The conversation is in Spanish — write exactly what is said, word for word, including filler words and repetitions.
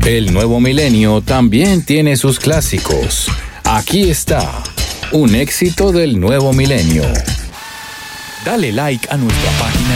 El nuevo milenio también tiene sus clásicos. Aquí está, un éxito del nuevo milenio. Dale like a nuestra página